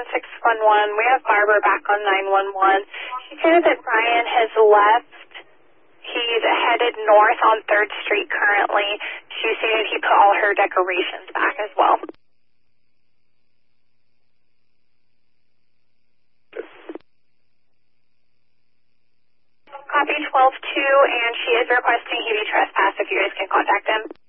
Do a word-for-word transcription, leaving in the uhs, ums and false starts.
six one one. We have Barbara back on nine one one. She said that Brian has left. He's headed north on third Street currently. She stated he put all her decorations back as well. Copy twelve two, and she is requesting he be trespassed if you guys can contact him.